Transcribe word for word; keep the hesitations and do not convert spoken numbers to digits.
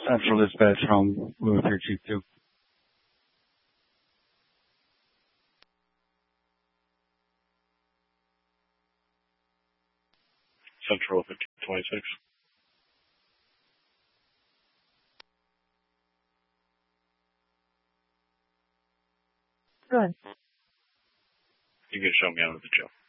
Central Dispatch from Louis here, Chief two. Central fifteen twenty-six. Good. You can show me out of the jail.